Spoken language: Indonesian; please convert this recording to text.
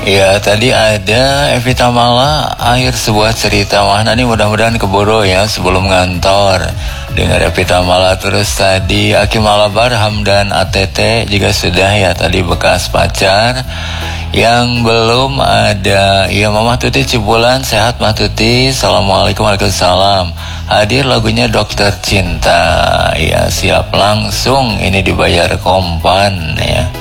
Ya, tadi ada Evita Mala, akhir sebuah cerita. Mana nih, mudah-mudahan keburu ya sebelum ngantor. Dengar Evita Mala. Terus tadi Aki Malabar, Hamdan ATT juga sudah ya, tadi bekas pacar. Yang belum ada, ya Mama Tuti Cibulan, sehat Mah Tuti. Assalamualaikum, waalaikumsalam. Hadir lagunya Dokter Cinta. Ya, siap langsung ini dibayar kompan ya.